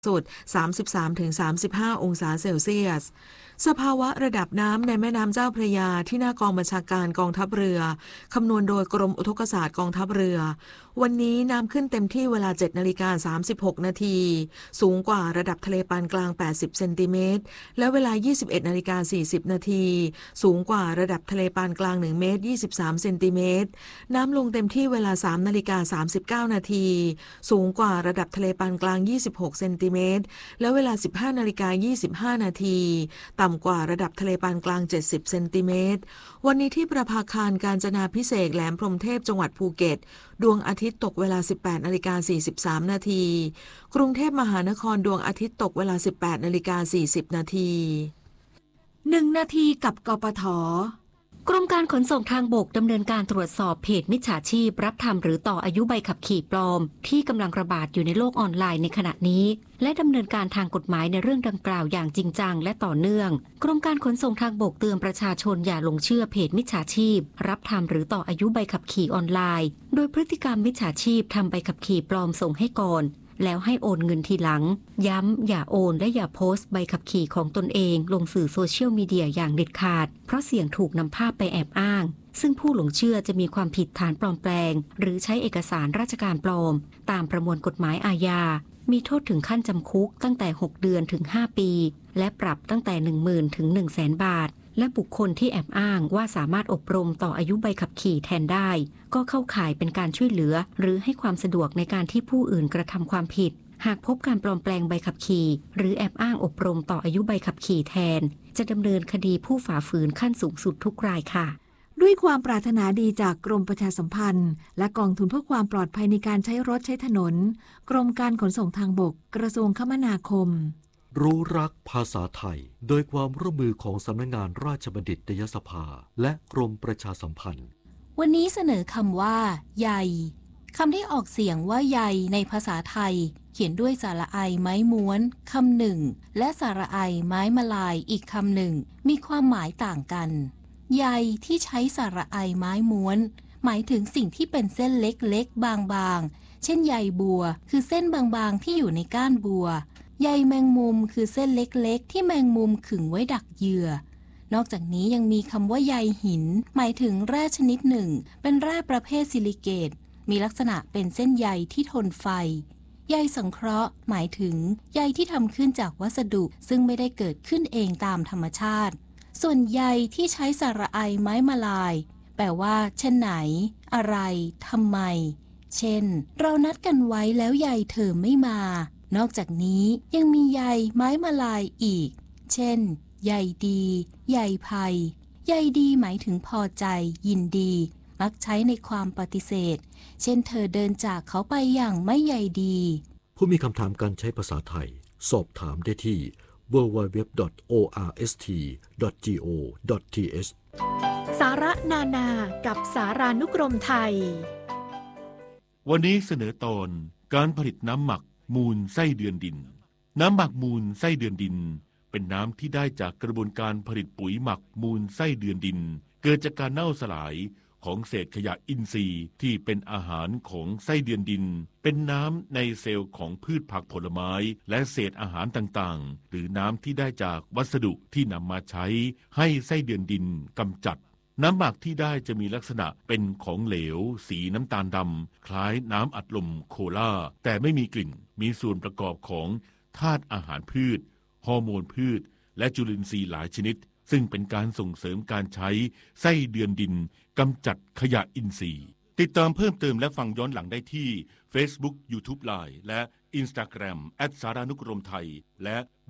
สุด 33-35 องศาเซลเซียสสภาวะระดับน้ำในแม่น้ำเจ้าพระยาที่หน้ากองบัญชาการกองทัพเรือคำนวณโดยกรมอุทกศาสตร์กองทัพเรือวันนี้น้ำขึ้นเต็มที่เวลา 7:36 นาทีสูงกว่าระดับทะเลปานกลาง80เซนติเมตรและเวลา 21:40 นาทีสูงกว่าระดับทะเลปานกลาง1เมตร23เซนติเมตรน้ำลงเต็มที่เวลา 3:39 นาทีสูงกว่าระดับทะเลปานกลาง26เซนติเมตรและเวลา 15:25 นาทีต่ำกว่าระดับทะเลปานกลาง70เซนติเมตรวันนี้ที่ประภาคารกาญจนาภิเษกแหลมพรหมเทพจังหวัดภูเก็ตดวงอาทิตย์ตกเวลา 18:43 นาทีกรุงเทพมหานครดวงอาทิตย์ตกเวลา 18:40 นาที 1 นาทีกับกปท. กรมการขนส่งทางบกดำเนินการตรวจสอบเพจมิจฉาชีพรับทำหรือต่ออายุใบขับขี่ปลอมที่กำลังระบาดอยู่ในโลกออนไลน์ในขณะนี้และดำเนินการทางกฎหมายในเรื่องดังกล่าวอย่างจริงจังและต่อเนื่องกรมการขนส่งทางบกเตือนประชาชนอย่าหลงเชื่อเพจมิจฉาชีพรับทำหรือต่ออายุใบขับขี่ออนไลน์โดยพฤติกรรมมิจฉาชีพทำใบขับขี่ปลอมส่งให้ก่อนแล้วให้โอนเงินทีหลังย้ำอย่าโอนและอย่าโพสต์ใบขับขี่ของตนเองลงสื่อโซเชียลมีเดียอย่างเด็ดขาดเพราะเสี่ยงถูกนำภาพไปแอบอ้างซึ่งผู้หลงเชื่อจะมีความผิดฐานปลอมแปลงหรือใช้เอกสารราชการปลอมตามประมวลกฎหมายอาญามีโทษถึงขั้นจำคุกตั้งแต่6 เดือนถึง 5 ปีและปรับตั้งแต่ 10,000 ถึง 100,000 บาทและบุคคลที่แอบอ้างว่าสามารถอบรมต่ออายุใบขับขี่แทนได้ก็เข้าข่ายเป็นการช่วยเหลือหรือให้ความสะดวกในการที่ผู้อื่นกระทำความผิดหากพบการปลอมแปลงใบขับขี่หรือแอบอ้างอบรมต่ออายุใบขับขี่แทนจะดำเนินคดีผู้ฝ่าฝืนขั้นสูงสุดทุกรายค่ะด้วยความปรารถนาดีจากกรมประชาสัมพันธ์และกองทุนเพื่อความปลอดภัยในการใช้รถใช้ถนนกรมการขนส่งทางบกกระทรวงคมนาคมรู้รักภาษาไทยโดยความร่วมมือของสำนักงานราชบัณฑิตยสภาและกรมประชาสัมพันธ์วันนี้เสนอคำว่าใยคำที่ออกเสียงว่าใยในภาษาไทยเขียนด้วยสระไอไม้ม้วนคำหนึ่งและสระไอไม้มลายอีกคำหนึ่งมีความหมายต่างกันใยที่ใช้สระไอไม้ม้วนหมายถึงสิ่งที่เป็นเส้นเล็กๆบางๆเช่นใยบัวคือเส้นบางๆที่อยู่ในก้านบัวใยแมงมุมคือเส้นเล็กๆที่แมงมุมขึงไว้ดักเหยื่อนอกจากนี้ยังมีคำว่าใยหินหมายถึงแร่ชนิดหนึ่งเป็นแร่ประเภทซิลิเกตมีลักษณะเป็นเส้นใยที่ทนไฟใยสังเคราะห์หมายถึงใยที่ทำขึ้นจากวัสดุซึ่งไม่ได้เกิดขึ้นเองตามธรรมชาติส่วนใยที่ใช้สระไอไม้มลายแปลว่าเช่นไหนอะไรทำไมเช่นเรานัดกันไว้แล้วใยเธอไม่มานอกจากนี้ยังมีใยไม้มลายอีกเช่นใยดีใยภัยใยดีหมายถึงพอใจยินดีมักใช้ในความปฏิเสธเช่นเธอเดินจากเขาไปอย่างไม่ใยดีผู้มีคำถามการใช้ภาษาไทยสอบถามได้ที่ www.orst.go.th สาระนานากับสารานุกรมไทยวันนี้เสนอตอนการผลิตน้ำหมักมูลไส้เดือนดินน้ำหมักมูลไส้เดือนดินเป็นน้ำที่ได้จากกระบวนการผลิตปุ๋ยหมักมูลไส้เดือนดินเกิดจากการเน่าสลายของเศษขยะอินทรีย์ที่เป็นอาหารของไส้เดือนดินเป็นน้ำในเซลล์ของพืชผักผลไม้และเศษอาหารต่างๆหรือน้ำที่ได้จากวัสดุที่นำมาใช้ให้ไส้เดือนดินกำจัดน้ำหมักที่ได้จะมีลักษณะเป็นของเหลวสีน้ำตาลดำคล้ายน้ำอัดลมโคลาแต่ไม่มีกลิ่นมีส่วนประกอบของธาตุอาหารพืชฮอร์โมนพืชและจุลินทรีย์หลายชนิดซึ่งเป็นการส่งเสริมการใช้ไส้เดือนดินกำจัดขยะอินทรีย์ติดตามเพิ่มเติมและฟังย้อนหลังได้ที่ Facebook YouTube Line และ Instagram @saranukromthai และ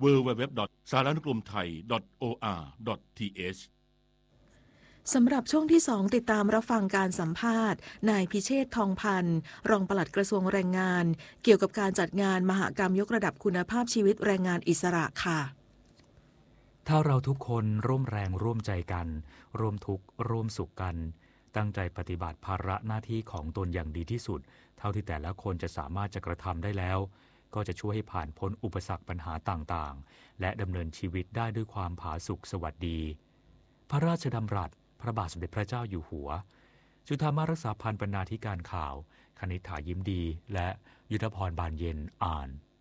www.saranukromthai.or.th สำหรับช่วงที่ 2ติดตามรับฟังการสัมภาษณ์นายพิเชษฐ์ทองพันธ์รองปลัดกระทรวงแรงงานเกี่ยวกับการจัดงานมหกรรมยกระดับคุณภาพชีวิตแรงงานอิสระค่ะถ้าเราทุกคนร่วมแรงร่วมใจกันร่วมทุกข์ร่วมสุขกันตั้งใจปฏิบัติภาระหน้าที่ของตนอย่างดีที่สุดเท่าที่แต่ละคนจะสามารถจะกระทำได้แล้วก็จะช่วยให้ผ่านพ้นอุปสรรคปัญหาต่างๆและดำเนินชีวิตได้ด้วยความผาสุกสวัสดีพระราชดำรัสพระบาทสมเด็จพระเจ้าอยู่หัวจุฑามารักษาพันธ์บรรณาธิการข่าวคณิษฐายิ้มดีและยุทธพรบานเย็นอ่าน